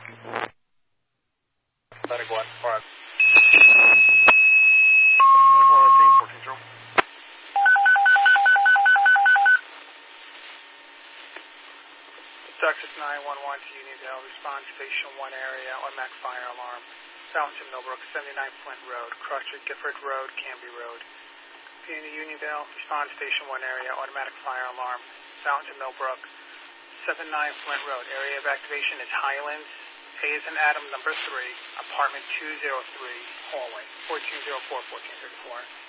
Atlantic 1, alright. Atlantic 1, 14 Control. Texas 911 to Unionville, respond station 1 area, automatic fire alarm. Fountain Millbrook, 79 Flint Road, Cross Street, Gifford Road, Canby Road. Unit Unionville, respond station 1 area, automatic fire alarm. Fountain Millbrook, 79 Flint Road. Area of activation is Highlands, A as in Adam, number 3, apartment 203, hallway, 1404, 1434.